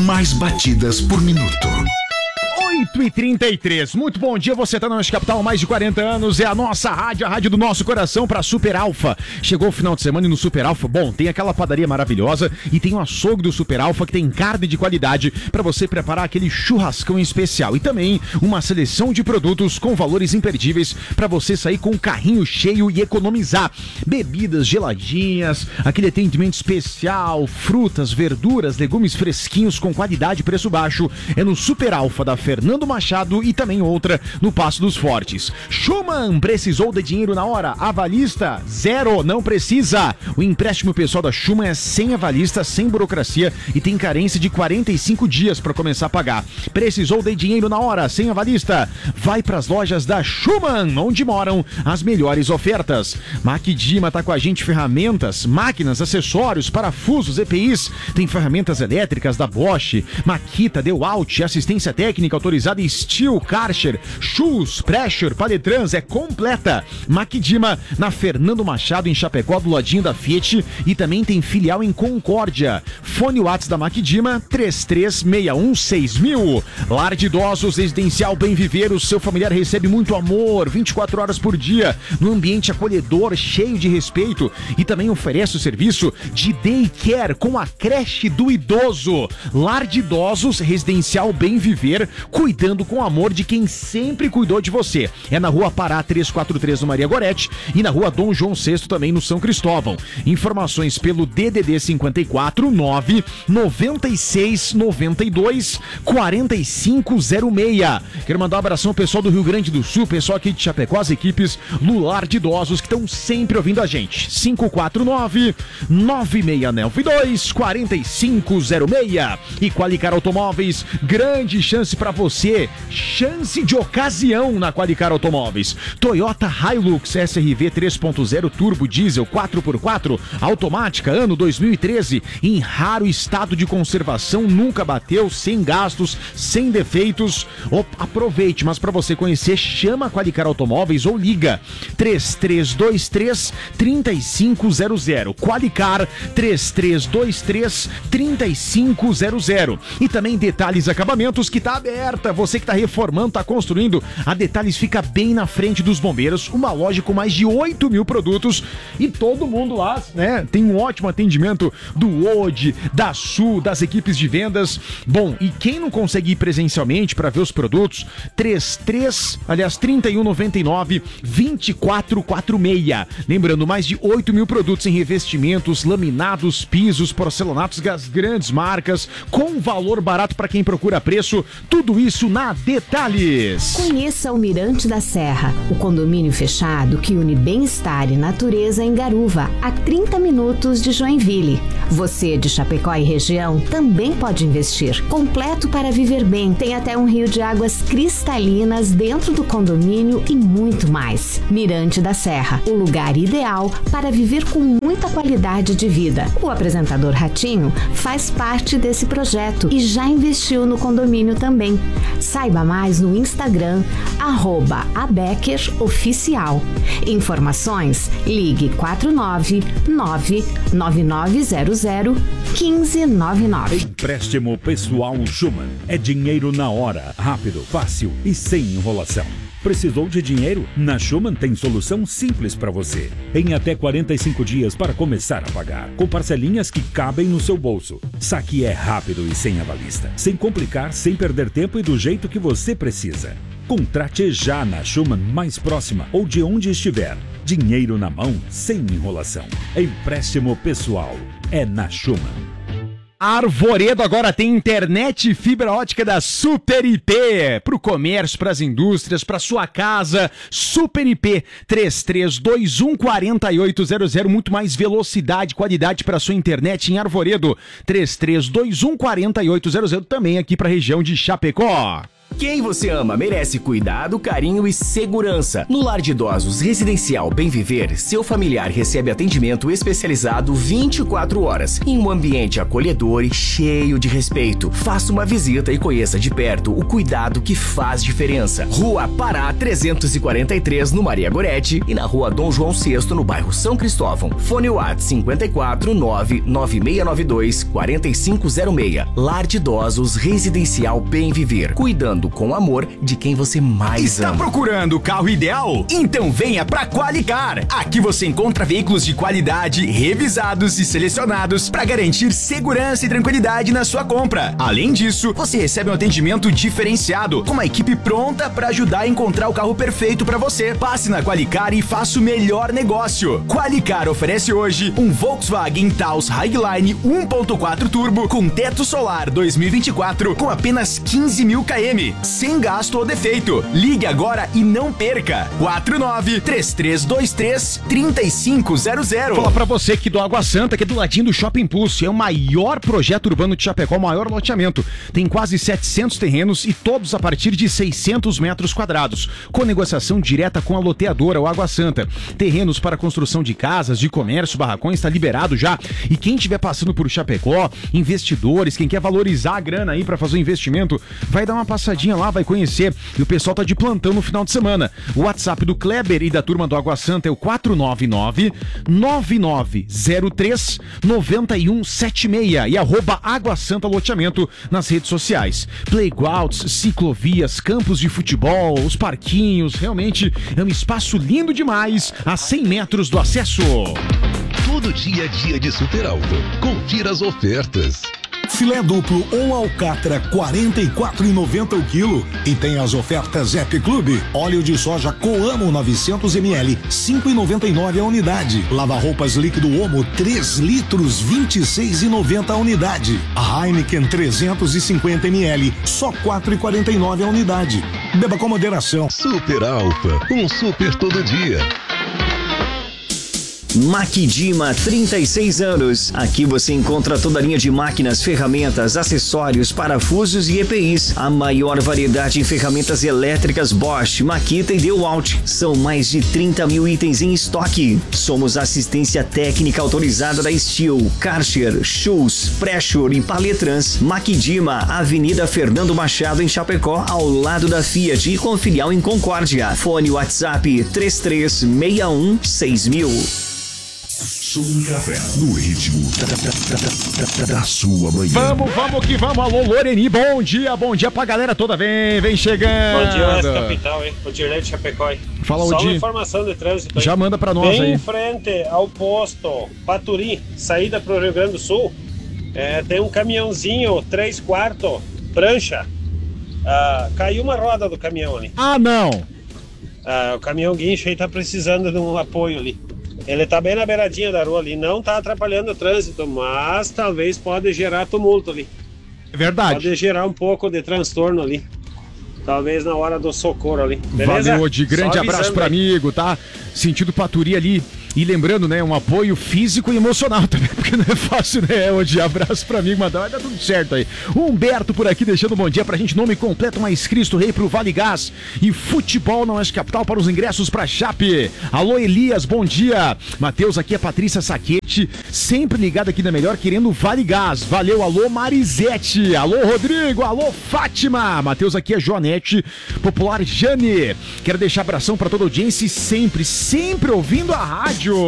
mais batidas por minuto. 8h33, muito bom dia, você tá na nossa capital há mais de 40 anos, é a nossa rádio, a rádio do nosso coração pra Super Alfa. Chegou o final de semana e no Super Alfa, bom, tem aquela padaria maravilhosa e tem o açougue do Super Alfa que tem carne de qualidade pra você preparar aquele churrascão especial e também uma seleção de produtos com valores imperdíveis pra você sair com o carrinho cheio e economizar. Bebidas geladinhas, aquele atendimento especial, frutas, verduras, legumes fresquinhos com qualidade e preço baixo, é no Super Alfa da Fernando Machado e também outra no Passo dos Fortes. Schumann, precisou de dinheiro na hora? Avalista? Zero, não precisa. O empréstimo pessoal da Schumann é sem avalista, sem burocracia e tem carência de 45 dias para começar a pagar. Precisou de dinheiro na hora? Sem avalista? Vai para as lojas da Schumann, onde moram as melhores ofertas. Maquidima tá com a gente, ferramentas, máquinas, acessórios, parafusos, EPIs, tem ferramentas elétricas da Bosch, Makita, Dewalt, assistência técnica autorizada Steel, Karcher, Schultz, Pressure, Paletrans, é completa. Maquidima na Fernando Machado em Chapecó, do ladinho da Fiat, e também tem filial em Concórdia. Fone WhatsApp da Maquidima 33616000. Lar de idosos, residencial Bem Viver, o seu familiar recebe muito amor 24 horas por dia, no ambiente acolhedor, cheio de respeito, e também oferece o serviço de daycare com a creche do idoso. Lar de idosos, residencial Bem Viver, cuidando com amor de quem sempre cuidou de você. É na Rua Pará 343 no Maria Gorete e na Rua Dom João VI também no São Cristóvão. Informações pelo DDD 54 9 96 92 4506. Quero mandar um abração ao pessoal do Rio Grande do Sul, pessoal aqui de Chapecó, as equipes Lular de Idosos que estão sempre ouvindo a gente. 549 9692 4506. E Qualicar Automóveis, grande chance pra você, chance de ocasião na Qualicar Automóveis. Toyota Hilux SRV 3.0 Turbo Diesel 4x4 automática, ano 2013, em raro estado de conservação, nunca bateu, sem gastos, sem defeitos. Aproveite, mas para você conhecer, chama a Qualicar Automóveis ou liga 3323 3500. Qualicar 3323 3500. E também Detalhes Acabamentos, que tá aberta. Você que tá reformando, tá construindo, a Detalhes fica bem na frente dos bombeiros, uma loja com mais de 8.000 produtos e todo mundo lá, né, tem um ótimo atendimento do OD, da Sul, das equipes de vendas. Bom, e quem não consegue ir presencialmente para ver os produtos, 3199 2446. Lembrando, mais de 8.000 produtos em revestimentos, laminados, pisos, porcelanatos das grandes marcas, com valor barato para quem procura preço. Tudo isso na Detalhes. Conheça o Mirante da Serra, o condomínio fechado que une bem-estar e natureza em Garuva, a 30 minutos de Joinville. Você de Chapecó e região também pode investir. Completo para viver bem, tem até um rio de águas cristalinas dentro do condomínio e muito mais. Mirante da Serra, o lugar ideal para viver com muita qualidade de vida. O apresentador Ratinho faz parte desse projeto e já investiu no condomínio também. Saiba mais no Instagram, @abeckeroficial. Informações, ligue 499-9900-1599. Empréstimo pessoal Schumann. É dinheiro na hora, rápido, fácil e sem enrolação. Precisou de dinheiro? Na Schumann tem solução simples para você. Em até 45 dias para começar a pagar, com parcelinhas que cabem no seu bolso. Saque é rápido e sem avalista, sem complicar, sem perder tempo e do jeito que você precisa. Contrate já na Schumann mais próxima ou de onde estiver. Dinheiro na mão, sem enrolação. Empréstimo pessoal. É na Schumann. Arvoredo agora tem internet e fibra ótica da Super IP. Para o comércio, para as indústrias, para sua casa. Super IP 33214800. Muito mais velocidade, qualidade para sua internet em Arvoredo. 33214800. Também aqui para a região de Chapecó. Quem você ama merece cuidado, carinho e segurança. No Lar de Idosos Residencial Bem Viver, seu familiar recebe atendimento especializado 24 horas, em um ambiente acolhedor e cheio de respeito. Faça uma visita e conheça de perto o cuidado que faz diferença. Rua Pará 343, no Maria Goretti, e na Rua Dom João VI, no bairro São Cristóvão. Fone WhatsApp 54 99692 4506. Lar de Idosos Residencial Bem Viver, cuidando com amor de quem você mais ama. Está procurando o carro ideal? Então venha pra Qualicar. Aqui você encontra veículos de qualidade, revisados e selecionados para garantir segurança e tranquilidade na sua compra. Além disso, você recebe um atendimento diferenciado, com uma equipe pronta para ajudar a encontrar o carro perfeito para você. Passe na Qualicar e faça o melhor negócio. Qualicar oferece hoje um Volkswagen Taos Highline 1.4 Turbo com teto solar 2024 com apenas 15 mil km. Sem gasto ou defeito. Ligue agora e não perca. 49-3323-3500. Fala pra você que do Água Santa, que é do ladinho do Shopping Pulse, é o maior projeto urbano de Chapecó, o maior loteamento. Tem quase 700 terrenos e todos a partir de 600 metros quadrados, com negociação direta com a loteadora, o Água Santa. Terrenos para construção de casas, de comércio, barracões, está liberado já. E quem estiver passando por Chapecó, investidores, quem quer valorizar a grana aí pra fazer o investimento, vai dar uma passadinha lá, vai conhecer. E o pessoal tá de plantão no final de semana. O WhatsApp do Kleber e da turma do Água Santa é o 499-9903-9176 e @Água Santa Loteamento nas redes sociais. Playgrounds, ciclovias, campos de futebol, os parquinhos, realmente é um espaço lindo demais a 100 metros do acesso. Todo dia é dia de Super Alfa. Confira as ofertas. Filé duplo ou alcatra, R$ 44,90 o quilo. E tem as ofertas Happy Club. Óleo de soja Coamo 900 ml, R$ 5,99 a unidade. Lava-roupas líquido Omo, 3 litros, R$ 26,90 a unidade. A Heineken 350 ml, só R$ 4,49 a unidade. Beba com moderação. Super Alfa, um super todo dia. Maquidima, 36 anos. Aqui você encontra toda a linha de máquinas, ferramentas, acessórios, parafusos e EPIs. A maior variedade em ferramentas elétricas Bosch, Makita e DeWalt. São mais de 30 mil itens em estoque. Somos assistência técnica autorizada da Steel, Karcher, Schultz, Pressure e Paletrans. Maquidima, Avenida Fernando Machado em Chapecó, ao lado da Fiat e com filial em Concórdia. Fone WhatsApp 33616000. Som Café, no ritmo da sua manhã. Vamos que vamos. Alô, Loreni, bom dia pra galera toda. Vem chegando. Bom dia, Oeste Capital, hein? O Dirley de Chapecó, hein? Fala, só Odi. uma informação de trânsito aí. Já manda pra nós bem aí. Em frente ao posto Paturi, saída pro Rio Grande do Sul, tem um caminhãozinho 3/4, prancha. Caiu uma roda do caminhão ali. Ah, não. O caminhão guincho aí tá precisando de um apoio ali. Ele tá bem na beiradinha da rua ali, não tá atrapalhando o trânsito, mas talvez pode gerar tumulto ali. É verdade. Pode gerar um pouco de transtorno ali. Talvez na hora do socorro ali. Beleza? Valeu, de grande abraço pro amigo, tá? Sentido Paturi ali. E lembrando, né, um apoio físico e emocional também, porque não é fácil, né, hoje. Abraço pra amigo, mas vai dar tudo certo aí. O Humberto por aqui, deixando um bom dia pra gente. Nome completo, mais Cristo Rei pro Vale Gás. E futebol não é capital para os ingressos pra Chape. Alô, Elias, bom dia. Matheus, aqui é Patrícia Saquete, sempre ligado aqui na Melhor, querendo Vale Gás. Valeu, alô, Marisete. Alô, Rodrigo. Alô, Fátima. Matheus, aqui é Joanete, popular Jane. Quero deixar abração pra toda a audiência e sempre ouvindo a rádio.